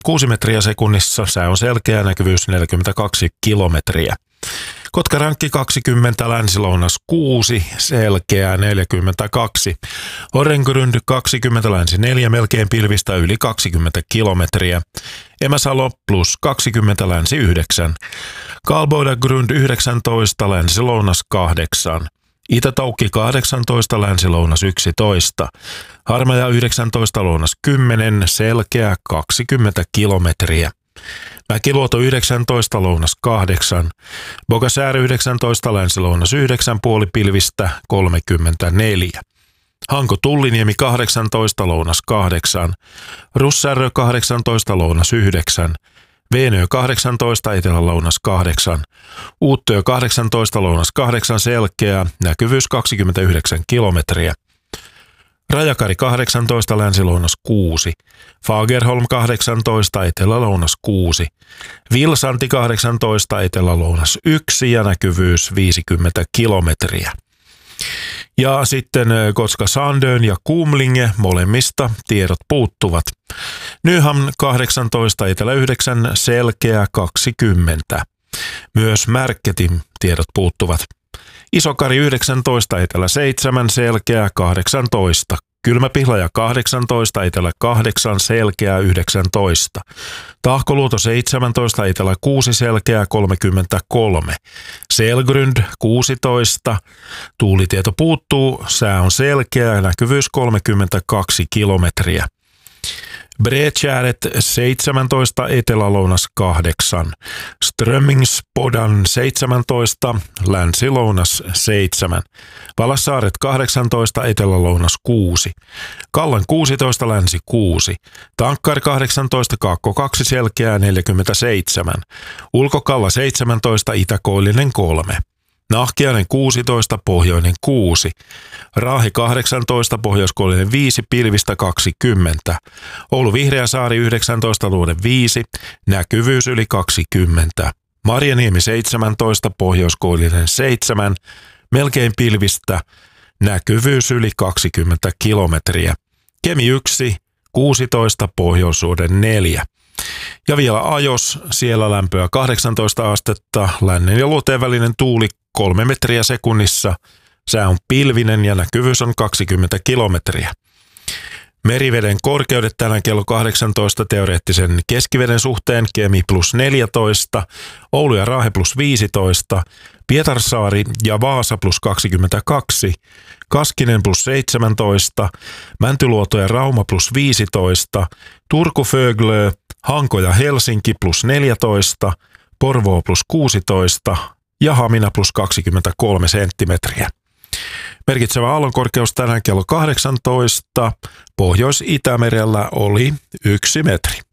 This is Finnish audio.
6 metriä sekunnissa, sää on selkeä, näkyvyys 42 kilometriä. Kotkarankki 20, länsi-lounas 6, selkeää 42. Orrengrund 20, länsi 4, melkein pilvistä yli 20 kilometriä. Emäsalo plus 20, länsi 9. Kalbodagrund 19, länsi-lounas 8. Itätaukki 18, länsi-lounas 11. Harmaja 19, lounas 10, selkeä 20 kilometriä. Mäkiluoto 19, lounas 8. Bogasär 19, länsi-lounas 9, puoli pilvistä 34. Hanko Tulliniemi 18, lounas 8. Russärö 18, lounas 9. Veenö 18, etelä-lounas 8. Uuttöö 18, lounas 8, selkeä, näkyvyys 29 kilometriä. Rajakari 18, länsi-lounas 6. Fagerholm 18, etelä-lounas 6. Vilsanti 18, etelä-lounas 1 ja näkyvyys 50 kilometriä. Ja sitten Gotska-Sandön ja Kumlinge, molemmista tiedot puuttuvat. Nyhamn 18, etelä 9, selkeä 20. Myös Märketin tiedot puuttuvat. Isokari 19, etelä 7, selkeä 18. Kylmäpihlaja 18, etelä 8, selkeä 19. Tahkoluoto 17, etelä 6, selkeä 33. Selgrund 16, tuulitieto puuttuu, sää on selkeä, näkyvyys 32 kilometriä. Bredtjäret 17, etelä-lounas 8. Strömingspodan 17, länsi-lounas 7. Valassaaret 18, etelä-lounas 6. Kallan 16, länsi 6. Tankkari 18, kaakko 2, selkeää 47. Ulkokalla 17, itäkoillinen 3. Nahkiainen 16, pohjoinen 6. Raahi 18, pohjoiskoillinen 5, pilvistä 20. Oulu Vihreäsaari 19, luode 5, näkyvyys yli 20. Marjaniemi 17, pohjoiskoillinen 7, melkein pilvistä, näkyvyys yli 20 kilometriä. Kemi 1, 16, pohjoisuuden 4. Ja vielä Ajos, siellä lämpöä 18 astetta, lännen ja luoteen välinen tuuli 3 metriä sekunnissa, sää on pilvinen ja näkyvyys on 20 kilometriä. Meriveden korkeudet tänään kello 18 teoreettisen keskiveden suhteen, Kemi plus 14, Oulu ja Raahe plus 15, Pietarsaari ja Vaasa plus 22, Kaskinen plus 17, Mäntyluoto ja Rauma plus 15, Turku, Föglö, Hanko ja Helsinki plus 14, Porvoo plus 16 ja Hamina plus 23 senttimetriä. Merkitsevä aallonkorkeus tänään kello 18, Pohjois-Itämerellä oli 1 metri.